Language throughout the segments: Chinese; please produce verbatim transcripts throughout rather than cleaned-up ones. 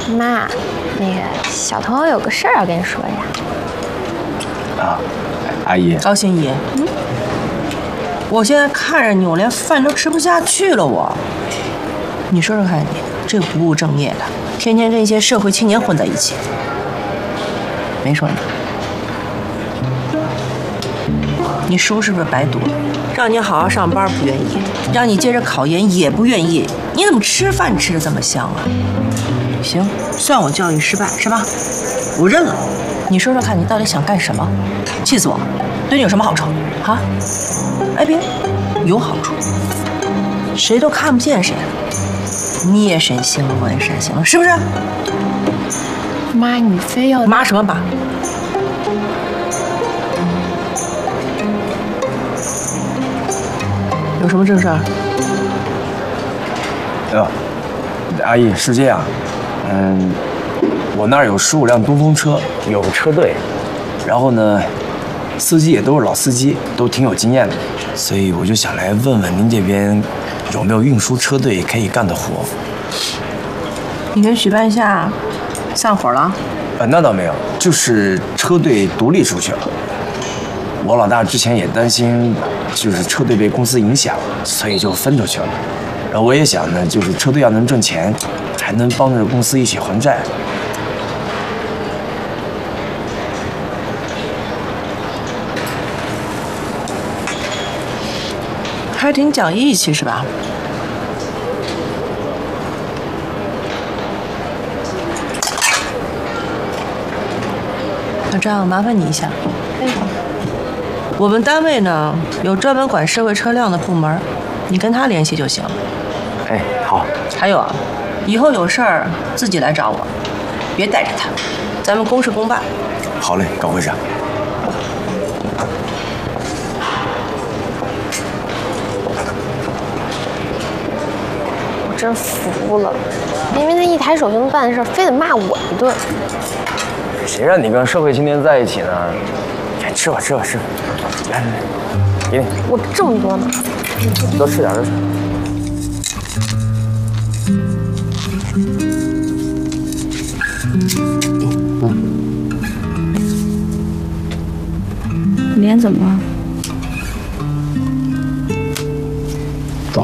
妈，那个小童有个事儿要跟你说呀。 啊，阿姨。 高欣怡，嗯，我现在看着你，我连饭都吃不下去了。我，你说说看你，这个不务正业的，天天跟一些社会青年混在一起，没说你。你书是不是白读了？让你好好上班不愿意，让你接着考研也不愿意，你怎么吃饭吃得这么香啊？行，算我教育失败是吧？我认了。你说说看，你到底想干什么？气死我！对你有什么好处啊？哎别，有好处，谁都看不见谁，你也省心了，我也省心了，是不是？ 妈，你非要妈什么妈？有什么正事儿？ 呃，阿姨是这样，嗯，我那儿有十五辆东风车，有个车队，然后呢，司机也都是老司机，都挺有经验的，所以我就想来问问您这边有没有运输车队可以干的活。 你跟许半夏散伙了？ 呃，那倒没有，就是车队独立出去了。我老大之前也担心，就是车队被公司影响，所以就分出去了。然后我也想呢，就是车队要能挣钱，还能帮着公司一起还债。 还挺讲义气是吧？那这样麻烦你一下。 哎， 我们单位呢有专门管社会车辆的部门，你跟他联系就行了。 哎，好。 还有啊，以后有事儿自己来找我，别带着他，咱们公事公办。 好嘞，高会长。 我真服了，明明他一抬手就能办的事儿，非得骂我一顿。 谁让你跟社会青年在一起呢？哎，吃吧吃吧吃吧，来来来，给你。 我这么多呢。 多吃点，多吃。 你脸怎么了？ 撞。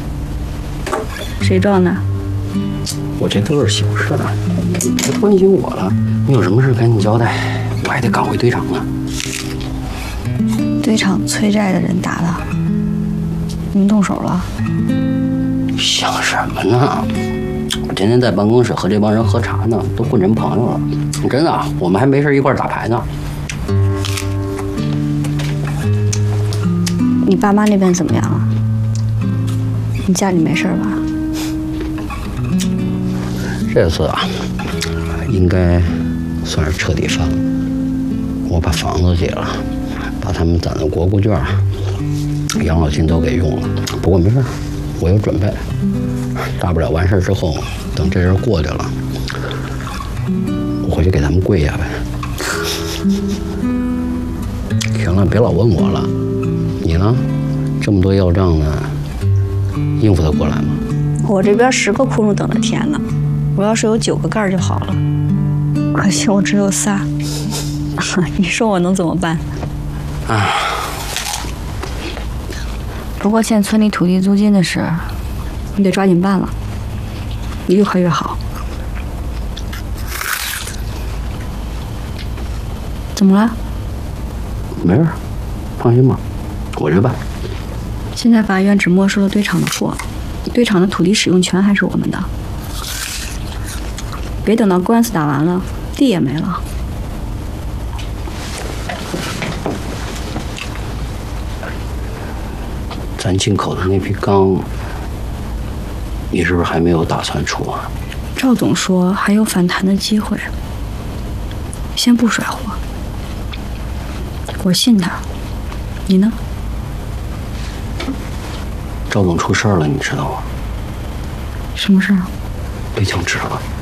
谁撞的？ 我这都是小事儿，别关心我了。你有什么事赶紧交代，我还得赶回堆场呢。 堆场催债的人打的，你们动手了？ 想什么呢？我天天在办公室和这帮人喝茶呢，都混成朋友了。真的，我们还没事一块打牌呢。 你爸妈那边怎么样啊？你家里没事吧？ 这次啊，应该算是彻底翻了。我把房子借了，把他们攒的国库券、养老金都给用了。不过没事，我有准备。大不了完事之后，等这阵过去了，我回去给他们跪下呗。行了，别老问我了。你呢？这么多要账呢，应付得过来吗？ 我这边十个窟窿等着填呢，我要是有九个盖儿就好了。可惜我只有仨，你说我能怎么办？ 啊！ 不过欠村里土地租金的事，你得抓紧办了，越快越好。怎么了？ 没事，放心吧，我去办。 现在法院只没收了堆场的货，堆场的土地使用权还是我们的。别等到官司打完了，地也没了。 咱进口的那批钢，你是不是还没有打算出啊？ 赵总说还有反弹的机会，先不甩货。我信他，你呢？ 赵总出事儿了，你知道吗？ 什么事儿？ 被枪指了。